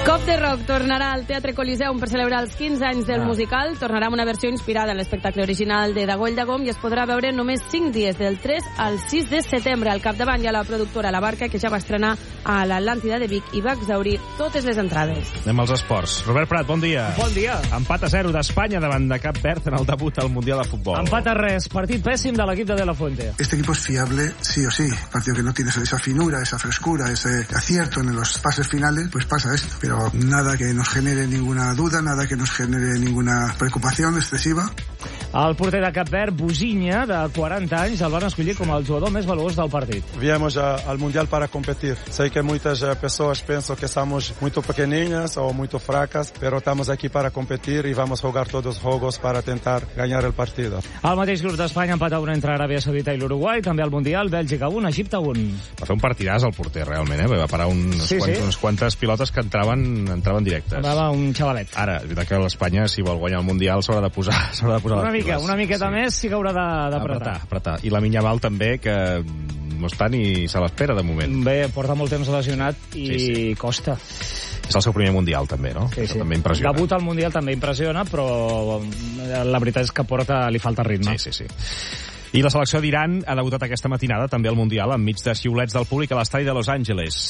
Cop de Rock tornarà al Teatre Coliseum per celebrar els 15 anys del musical. Tornarà amb una versió inspirada en l'espectacle original de Dagoll Dagom i es podrà veure només 5 dies, del 3 al 6 de setembre. Al capdavant hi ha la productora La Barca, que ja va estrenar a l'Atlàntida de Vic i va exhaurir totes les entrades. Anem als esports. Robert Prat, bon dia. Bon dia. Empat a 0 d'Espanya davant de Cap Verd en el debut al Mundial de Futbol. Empat a res. Partit pèssim de l'equip de De La Fuente. Este equipo es fiable sí o sí. Partido que no tiene esa finura, esa frescura, ese acierto en los pases finales, pues pasa esto. Pero nada que nos genere ninguna duda, nada que nos genere ninguna preocupación excesiva. El porter de Cap Verd, Busiña, de 40 anys, el van escollir com el jugador més valuós del partit. Viemos al Mundial para competir. Sé que muchas personas piensan que somos muy pequeñas o muy fracas, pero estamos aquí para competir y vamos a jugar todos los juegos para intentar ganar el partido. El mateix grup d'Espanya empat a 1 entre Aràbia Saudita i l'Uruguai, també al Mundial, Bèlgica 1, Egipte 1. Va fer un partidàs el porter, realment, Va parar unes quantes pilotes que entraven directes. Va un xavalet. Ara, és veritat que l'Espanya, si vol guanyar el Mundial, s'haurà de posar una miqueta més sí que haurà d'apretar. I la Minyamal també, que no està ni se l'espera de moment. Bé, porta molt temps lesionat i costa. És el seu primer Mundial, també, no? Sí. També impressiona. Debut al Mundial també impressiona, però la veritat és que li falta ritme. Sí. I la selecció d'Iran ha debutat aquesta matinada també al Mundial enmig de xiulets del públic a l'estadi de Los Angeles.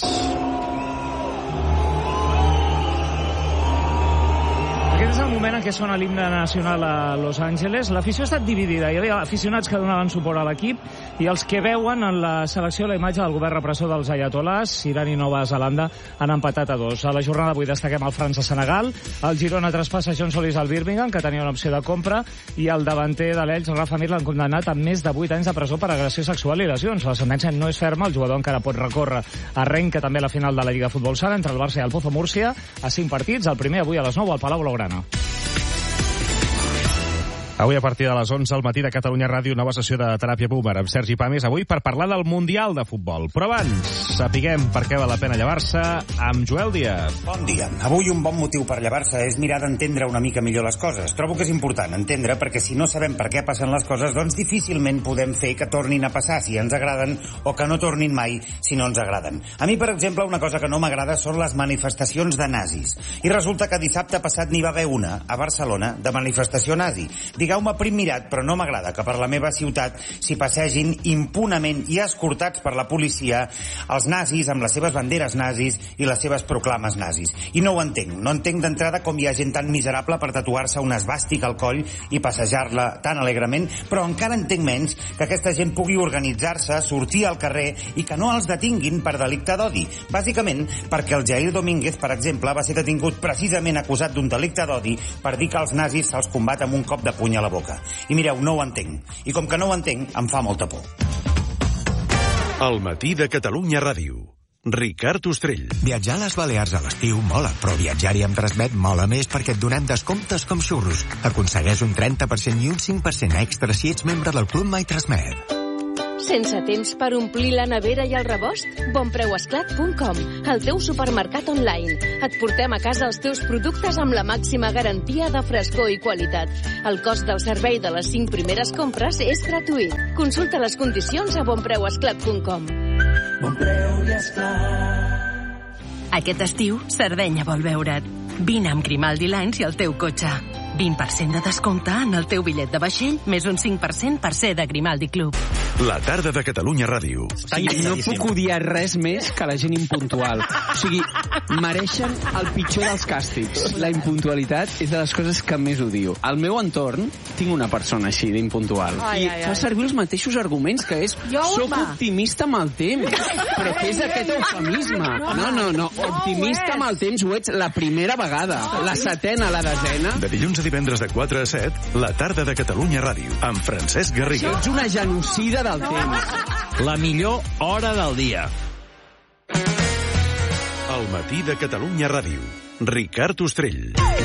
Aquest és el moment en què sona l'himne nacional a Los Angeles. L'afició ha estat dividida. Hi havia aficionats que donaven suport a l'equip i els que veuen en la selecció la imatge del govern repressor dels ayatolás. Iran i Nova Zelanda han empatat a 2. A la jornada avui destaquem el França-Senegal. El Girona traspassa John Solís al Birmingham, que tenia una opció de compra, i el davanter de l'Elx, Rafa Mir, l'han condemnat a més de 8 anys de presó per agressió sexual i lesions. La sentència no és ferma, el jugador encara pot recórrer. Arrenca també la final de la Lliga Futbol Sala entre el Barça i el Pozo Múrcia a 5 partits. El primer avui a les 9 al Palau Blaugrana. Avui a partir de les 11 al matí de Catalunya Ràdio, nova sessió de Teràpia Boomer amb Sergi Pàmies, avui per parlar del Mundial de Futbol. Però abans, sapiguem per què val la pena llevar-se amb Joel Díaz. Bon dia. Avui un bon motiu per llevar-se és mirar d'entendre una mica millor les coses. Trobo que és important entendre, perquè si no sabem per què passen les coses, doncs difícilment podem fer que tornin a passar si ens agraden o que no tornin mai si no ens agraden. A mi, per exemple, una cosa que no m'agrada són les manifestacions de nazis. I resulta que dissabte passat n'hi va haver una, a Barcelona, de manifestació nazi. Digueu-me prim mirat, però no m'agrada que per la meva ciutat s'hi passegin impunament i escortats per la policia els nazis amb les seves banderes nazis i les seves proclames nazis. I no ho entenc. No entenc d'entrada com hi ha gent tan miserable per tatuar-se una esvàstica al coll i passejar-la tan alegrement, però encara entenc menys que aquesta gent pugui organitzar-se, sortir al carrer i que no els detinguin per delicte d'odi. Bàsicament perquè el Jair Domínguez, per exemple, va ser detingut precisament acusat d'un delicte d'odi per dir que els nazis se'ls combat amb un cop de puny a la boca. I mireu, no ho entenc. I com que no ho entenc, em fa molta por. El matí de Catalunya Ràdio. Ricard Ostrell. Viatjar a les Balears a l'estiu mola, però viatjar-hi amb Transmet mola més perquè et donem descomptes com xurros. Aconsegueix un 30% i un 5% extra si ets membre del Club My Transmet. Sense temps per omplir la nevera i el rebost? Bonpreuesclat.com, el teu supermercat online. Et portem a casa els teus productes amb la màxima garantia de frescor i qualitat. El cost del servei de les 5 primeres compres és gratuït. Consulta les condicions a bonpreuesclat.com. Bonpreu i Esclat. Aquest estiu, Sardenya vol veure't. Vine amb Grimaldi Lines i el teu cotxe. 20% de descompte en el teu bitllet de vaixell, més un 5% per ser de Grimaldi Club. La tarda de Catalunya Ràdio. No puc odiar res més que la gent impuntual. O sigui, mereixen el pitjor dels càstigs. La impuntualitat és de les coses que més odio. Al meu entorn tinc una persona així d'impuntual. I fa servir els mateixos arguments, que és soc optimista amb el temps. Però què és aquest eufemisme? No. Optimista amb el temps ho ets la primera vegada. La setena, la desena. De dilluns a divendres de 4 a 7, la tarda de Catalunya Ràdio, amb Francesc Garriga. Ets una genocida del temps. La millor hora del dia. El matí de Catalunya Ràdio. Ricard Ostrell.